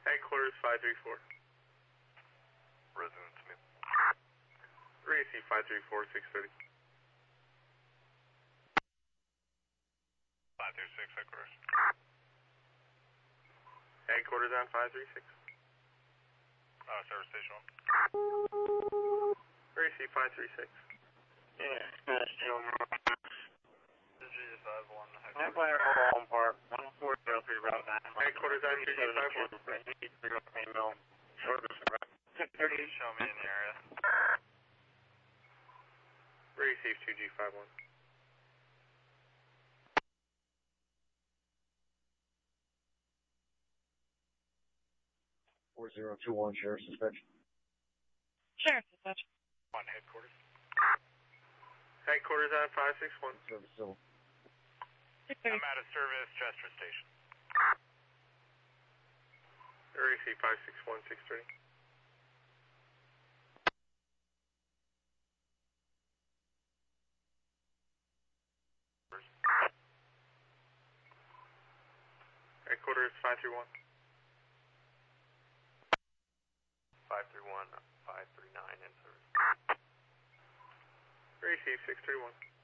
Headquarters 534. Resident Smith. RAC 534, 630. 536, headquarters. Headquarters on 536. Service station 1. RAC 536. Yeah, that's still GG51, that player home park, 1403 Route 9. Headquarters on GG51. Show me in the area. Receive 2G51. Sheriff Suspension. Sheriff Dispatch. On headquarters. Headquarters on 561. Service Civil. 630. I'm out of service, Chester Station. RAC 561, 630. Headquarters 531. 531, 539 in service. Receive 631.